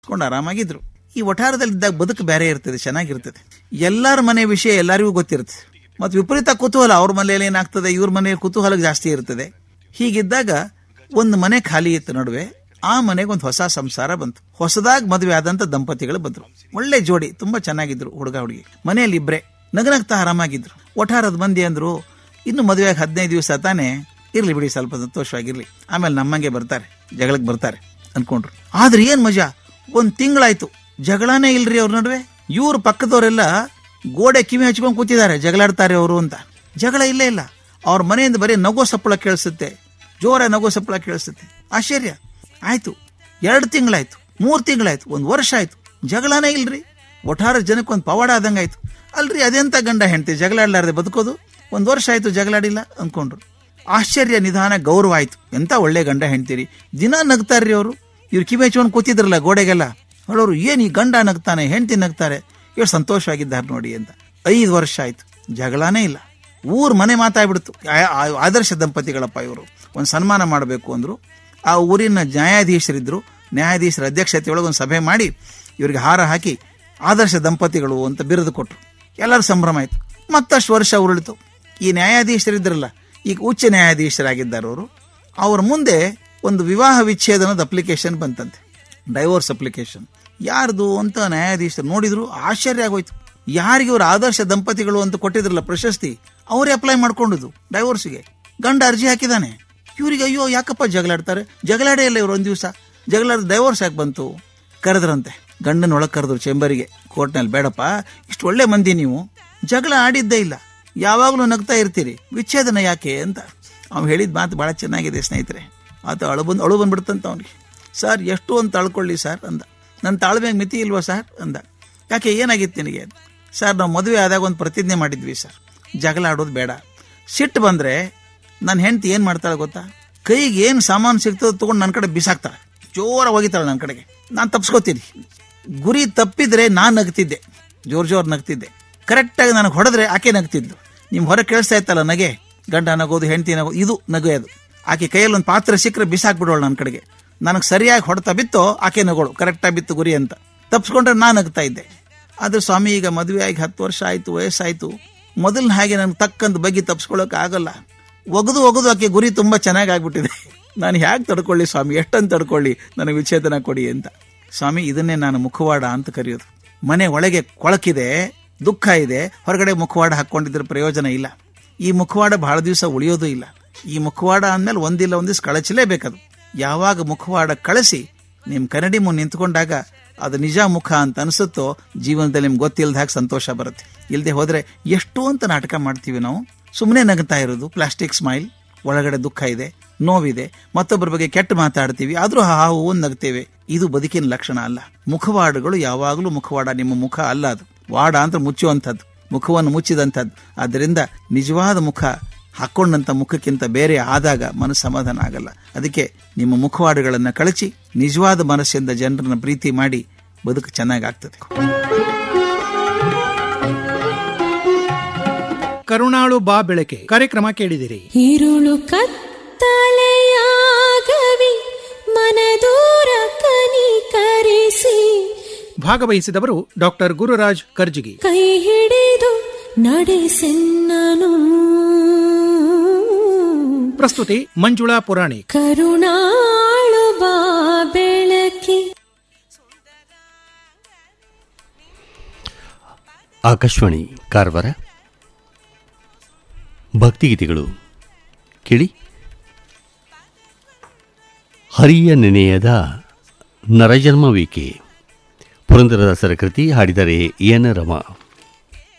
ಕೊಂಡು ಆರಾಮಾಗಿದ್ರು. ಈ ವಠಾರದಲ್ಲಿದ್ದಾಗ ಬದುಕು ಬೇರೆ ಇರ್ತದೆ, ಚೆನ್ನಾಗಿರ್ತದೆ. ಎಲ್ಲರ ಮನೆ ವಿಷಯ ಎಲ್ಲರಿಗೂ ಗೊತ್ತಿರ್ತದೆ. ಮತ್ತು ವಿಪರೀತ ಕುತೂಹಲ, ಅವ್ರ ಮನೆಯಲ್ಲಿ ಏನಾಗ್ತದೆ, ಇವ್ರ ಮನೆಯಲ್ಲಿ ಕುತೂಹಲ ಜಾಸ್ತಿ ಇರ್ತದೆ. ಹೀಗಿದ್ದಾಗ ಒಂದು ಮನೆ ಖಾಲಿ ಇತ್ತು ನಡುವೆ. ಆ ಮನೆಗೆ ಒಂದು ಹೊಸ ಸಂಸಾರ ಬಂತು. ಹೊಸದಾಗಿ ಮದುವೆ ಆದಂತ ದಂಪತಿಗಳು ಬಂದ್ರು. ಒಳ್ಳೆ ಜೋಡಿ, ತುಂಬಾ ಚೆನ್ನಾಗಿದ್ರು ಹುಡುಗ ಹುಡುಗಿ. ಮನೆಯಲ್ಲಿ ಇಬ್ರೆ ನಗನಗ್ತಾ ಆರಾಮಾಗಿದ್ರು. ವಠಾರದ ಮಂದಿ ಅಂದ್ರು, ಇನ್ನು ಮದುವೆಯಾಗಿ 15 ದಿವಸ ತಾನೇ, ಇರ್ಲಿ ಬಿಡಿ, ಸ್ವಲ್ಪ ಸಂತೋಷವಾಗಿರ್ಲಿ, ಆಮೇಲೆ ನಮ್ಮಂಗೆ ಬರ್ತಾರೆ, ಜಗಳಕ್ಕೆ ಬರ್ತಾರೆ ಅನ್ಕೊಂಡ್ರು. ಆದ್ರೆ ಏನ್ ಮಜಾ, 1 ತಿಂಗಳಾಯ್ತು, ಜಗಳನೇ ಇಲ್ರಿ ಅವ್ರ ನಡುವೆ. ಇವ್ರ ಪಕ್ಕದವರೆಲ್ಲ ಗೋಡೆ ಕಿವಿ ಹಚ್ಕೊಂಡ್ ಕೂತಿದ್ದಾರೆ, ಜಗಳಾಡ್ತಾರೆ ಅವರು ಅಂತ. ಜಗಳ ಇಲ್ಲೇ ಇಲ್ಲ. ಅವ್ರ ಮನೆಯಿಂದ ಬರೀ ನಗೋ ಸಪ್ಪಳ ಕೇಳಿಸುತ್ತೆ, ಜೋರ ನಗೋ ಸಪ್ಪಳ ಕೇಳಿಸುತ್ತೆ. ಆಶ್ಚರ್ಯ ಆಯ್ತು. 2 ತಿಂಗಳಾಯ್ತು, 3 ತಿಂಗಳಾಯ್ತು, 1 ವರ್ಷ ಆಯ್ತು, ಜಗಳನೇ ಇಲ್ರಿ. ಒಟ್ಟಾರ ಜನಕ್ಕೆ ಒಂದು ಪವಾಡ ಆದಂಗಾಯ್ತು. ಅಲ್ರಿ, ಅದೆಂತ ಗಂಡ ಹೆಂಡತಿ ಜಗಳಾಡ್ಲಾರ್ದೆ ಬದುಕೋದು, 1 ವರ್ಷ ಆಯ್ತು ಜಗಳಾಡಿಲ್ಲ ಅನ್ಕೊಂಡ್ರು. ಆಶ್ಚರ್ಯ, ನಿಧಾನ, ಗೌರವ ಆಯ್ತು. ಎಂತ ಒಳ್ಳೆ ಗಂಡ ಹೆಂಡ್ತೀರಿ, ದಿನ ನಗ್ತಾರ್ರಿ ಅವರು. ಇವ್ರು ಕಿವಿ ಹಚ್ಕೊಂಡು ಕೂತಿದ್ರಲ್ಲ ಗೋಡೆಗೆಲ್ಲ, ಹೇಳೋರು, ಏನ್ ಈ ಗಂಡ ನಗ್ತಾನೆ, ಹೆಂಡತಿ ನಗ್ತಾರೆ, ಎಷ್ಟು ಸಂತೋಷವಾಗಿದ್ದಾರೆ ನೋಡಿ ಅಂತ. 5 ವರ್ಷ ಆಯ್ತು, ಜಗಳನೇ ಇಲ್ಲ. ಊರ್ ಮನೆ ಮಾತಾಡ್ಬಿಡ್ತು. ಆದರ್ಶ ದಂಪತಿಗಳಪ್ಪ ಇವರು, ಒಂದು ಸನ್ಮಾನ ಮಾಡಬೇಕು ಅಂದ್ರು. ಆ ಊರಿನ ನ್ಯಾಯಾಧೀಶರಿದ್ರು, ನ್ಯಾಯಾಧೀಶರ ಅಧ್ಯಕ್ಷತೆಯೊಳಗೆ ಒಂದು ಸಭೆ ಮಾಡಿ ಇವರಿಗೆ ಹಾರ ಹಾಕಿ ಆದರ್ಶ ದಂಪತಿಗಳು ಅಂತ ಬಿರುದು ಕೊಟ್ರು. ಎಲ್ಲರೂ ಸಂಭ್ರಮ ಆಯ್ತು. ಮತ್ತಷ್ಟು ವರ್ಷ ಉರುಳಿತು. ಈ ನ್ಯಾಯಾಧೀಶರಿದ್ರಲ್ಲ, ಈಗ ಉಚ್ಚ ನ್ಯಾಯಾಧೀಶರಾಗಿದ್ದಾರೆ ಅವರು. ಅವ್ರ ಮುಂದೆ ಒಂದು ವಿವಾಹ ವಿಚ್ಛೇದನದ ಅಪ್ಲಿಕೇಶನ್ ಬಂತಂತೆ, ಡೈವೋರ್ಸ್ ಅಪ್ಲಿಕೇಶನ್. ಯಾರ್ದು ಅಂತ ನ್ಯಾಯಾಧೀಶರು ನೋಡಿದ್ರು. ಆಶ್ಚರ್ಯ ಆಗೋಯ್ತು. ಯಾರಿಗೆ ಇವರು ಆದರ್ಶ ದಂಪತಿಗಳು ಅಂತ ಕೊಟ್ಟಿದ್ರಲ್ಲ ಪ್ರಶಸ್ತಿ, ಅವರೇ ಅಪ್ಲೈ ಮಾಡ್ಕೊಂಡುದು ಡೈವೋರ್ಸ್ಗೆ. ಗಂಡ ಅರ್ಜಿ ಹಾಕಿದಾನೆ. ಇವ್ರಿಗೆ ಅಯ್ಯೋ ಯಾಕಪ್ಪ ಜಗಳಾಡ್ತಾರೆ, ಜಗಳಾಡೇ ಇಲ್ಲ ಇವ್ರು, 1 ದಿವಸ ಜಗಳಾಡ ಡೈವೋರ್ಸ್ ಯಾಕೆ ಬಂತು. ಕರೆದ್ರಂತೆ, ಗಂಡನ ಒಳಗೆ ಕರೆದ್ರು ಚೇಂಬರಿಗೆ, ಕೋರ್ಟ್ನಲ್ಲಿ. ಬೇಡಪ್ಪ, ಇಷ್ಟು ಒಳ್ಳೆ ಮಂದಿ ನೀವು, ಜಗಳ ಆಡಿದ್ದೇ ಇಲ್ಲ, ಯಾವಾಗಲೂ ನಗ್ತಾ ಇರ್ತೀರಿ, ವಿಚ್ಛೇದನ ಯಾಕೆ ಅಂತ. ಅವ್ನು ಹೇಳಿದ ಮಾತು ಬಹಳ ಚೆನ್ನಾಗಿದೆ ಸ್ನೇಹಿತರೆ. ಆತ ಅಳು ಬಂದ್ಬಿಡ್ತಂತ ಅವನಿಗೆ. ಸರ್, ಎಷ್ಟು ಅಂತ ಅಳ್ಕೊಳ್ಳಿ ಸರ್ ಅಂದ. ನನ್ನ ತಾಳ್ಮೆಗೆ ಮಿತಿ ಇಲ್ವಾ ಸರ್ ಅಂದ. ಯಾಕೆ, ಏನಾಗಿತ್ತು ನಿನಗೆ? ಸರ್, ನಾವು ಮದುವೆ ಆದಾಗ ಒಂದು ಪ್ರತಿಜ್ಞೆ ಮಾಡಿದ್ವಿ ಸರ್, ಜಗಳ ಆಡೋದು ಬೇಡ. ಸಿಟ್ಟು ಬಂದರೆ ನನ್ನ ಹೆಂಡತಿ ಏನು ಮಾಡ್ತಾಳೆ ಗೊತ್ತಾ, ಕೈಗೆ ಏನು ಸಾಮಾನು ಸಿಗ್ತದೆ ತೊಗೊಂಡು ನನ್ನ ಕಡೆ ಬಿಸಾಕ್ತಾಳೆ, ಜೋರ ಹೋಗಿತಾಳೆ ನನ್ನ ಕಡೆಗೆ. ನಾನು ತಪ್ಸ್ಕೋತೀನಿ. ಗುರಿ ತಪ್ಪಿದ್ರೆ ನಾನು ನಗ್ತಿದ್ದೆ, ಜೋರ್ ನಗ್ತಿದ್ದೆ. ಕರೆಕ್ಟಾಗಿ ನನಗೆ ಹೊಡೆದ್ರೆ ಆಕೆ ನಗ್ತಿದ್ದು. ನಿಮ್ಮ ಹೊರ ಕೇಳಿಸ್ತಾ ಇತ್ತಲ್ಲ ನಗೆ, ಗಂಡ ನಗೋದು, ಹೆಂಡತಿ ನಗೋದು, ಇದು ನಗೆ ಅದು. ಆಕೆ ಕೈಯಲ್ಲಿ ಒಂದು ಪಾತ್ರೆ ಸಿಕ್ಕರೆ ಬಿಸಾಕ್ಬಿಡೋಳು ನನ್ನ ಕಡೆಗೆ. ನನಗೆ ಸರಿಯಾಗಿ ಹೊಡ್ತಾ ಬಿತ್ತೋ ಆಕೆ ನಗೋಳು, ಕರೆಕ್ಟಾಗಿ ಬಿತ್ತು ಗುರಿ ಅಂತ. ತಪ್ಸ್ಕೊಂಡ್ರೆ ನಾನು ನಗ್ತಾ ಇದ್ದೆ. ಆದ್ರೆ ಸ್ವಾಮಿ, ಈಗ ಮದುವೆ ಆಗಿ 10 ವರ್ಷ ಆಯ್ತು, ವಯಸ್ಸಾಯ್ತು. ಮೊದಲಿನ ಹಾಗೆ ನನಗೆ ತಕ್ಕಂತ ಬಗ್ಗೆ ತಪ್ಸ್ಕೊಳ್ಳೋಕೆ ಆಗಲ್ಲ. ಒಗದು ಆಕೆ ಗುರಿ ತುಂಬಾ ಚೆನ್ನಾಗಿ ಆಗ್ಬಿಟ್ಟಿದೆ. ನಾನು ಹೇಗೆ ತಡ್ಕೊಳ್ಳಿ ಸ್ವಾಮಿ, ಎಷ್ಟಂತ ತಡ್ಕೊಳ್ಳಿ, ನನಗೆ ವಿಚ್ಛೇದನ ಕೊಡಿ ಅಂತ. ಸ್ವಾಮಿ, ಇದನ್ನೇ ನಾನು ಮುಖವಾಡ ಅಂತ ಕರೆಯೋದು. ಮನೆ ಒಳಗೆ ಕೊಳಕಿದೆ, ದುಃಖ ಇದೆ, ಹೊರಗಡೆ ಮುಖವಾಡ ಹಾಕೊಂಡಿದ್ರೆ ಪ್ರಯೋಜನ ಇಲ್ಲ. ಈ ಮುಖವಾಡ ಬಹಳ ದಿವಸ ಉಳಿಯೋದು ಇಲ್ಲ. ಈ ಮುಖವಾಡ ಅಂದ್ಮೇಲೆ ಒಂದಿಲ್ಲ ಒಂದಿವ್ಸ ಕಳಚಲೇಬೇಕದು. ಯಾವಾಗ ಮುಖವಾಡ ಕಳಿಸಿ ನಿಮ್ ಕನ್ನಡಿ ಮುಂದೆ ನಿಂತ್ಕೊಂಡಾಗ ಅದು ನಿಜ ಮುಖ ಅಂತ ಅನಿಸುತ್ತೋ, ಜೀವನದಲ್ಲಿ ನಿಮ್ಗೆ ಗೊತ್ತಿಲ್ಲದ ಹಾಗೆ ಸಂತೋಷ ಬರುತ್ತೆ. ಇಲ್ಲದೆ ಹೋದ್ರೆ ಎಷ್ಟು ಅಂತ ನಾಟಕ ಮಾಡ್ತೀವಿ ನಾವು. ಸುಮ್ಮನೆ ನಗ್ತಾ ಇರೋದು, ಪ್ಲಾಸ್ಟಿಕ್ ಸ್ಮೈಲ್, ಒಳಗಡೆ ದುಃಖ ಇದೆ, ನೋವಿದೆ, ಮತ್ತೊಬ್ಬರ ಬಗ್ಗೆ ಕೆಟ್ಟ ಮಾತಾಡ್ತೀವಿ, ಆದ್ರೂ ಹಾವು ನಗ್ತೇವೆ. ಇದು ಬದುಕಿನ ಲಕ್ಷಣ ಅಲ್ಲ. ಮುಖವಾಡಗಳು ಯಾವಾಗಲೂ ಮುಖವಾಡ, ನಿಮ್ಮ ಮುಖ ಅಲ್ಲ ಅದು. ವಾಡ ಅಂತ ಮುಚ್ಚುವಂಥದ್ದು, ಮುಖವನ್ನು ಮುಚ್ಚಿದಂಥದ್ದು. ಆದ್ದರಿಂದ ನಿಜವಾದ ಮುಖ ಹಾಕೊಂಡಂತ ಮುಖಕ್ಕಿಂತ ಬೇರೆ ಆದಾಗ ಮನಸ್ಸು ಸಮಾಧಾನ ಆಗಲ್ಲ. ಅದಕ್ಕೆ ನಿಮ್ಮ ಮುಖವಾಡಗಳನ್ನು ಕಳಚಿ ನಿಜವಾದ ಮನಸ್ಸಿಂದ ಜನರನ್ನ ಪ್ರೀತಿ ಮಾಡಿ ಬದುಕು ಚೆನ್ನಾಗಿ ಆಗ್ತದೆ. ಕರುಣಾಳು ಬಾ ಬೆಳಕೆ ಕಾರ್ಯಕ್ರಮ ಕೇಳಿದಿರಿ. ഇരുಳು ಕತ್ತಲೆಯಾಗವಿ ಮನದೂರ ಕನಿಕರಿಸಿ. ಭಾಗವಹಿಸಿದವರು ಡಾಕ್ಟರ್ ಗುರುರಾಜ್ ಕರ್ಜಿಗಿ. ಕೈ ಹಿಡಿದು ನಡೆಸೆನ್ನನು. ಪ್ರಸ್ತುತಿ ಮಂಜುಳಾ ಪುರಾಣಿಕ್. ಕರುಣಾಳು ಬಾ ಬೆಳಕೆ. ಆಕಾಶವಾಣಿ ಕಾರವಾರ. ಭಕ್ತಿಗೀತೆಗಳು ಕೇಳಿ. ಹರಿಯ ನೆನೆಯದ ನರಜನ್ಮವಿಕೆ, ಪುರಂದರದಾಸರ ಕೃತಿ, ಹಾಡಿದರೆ ಎನ್ ರಮ.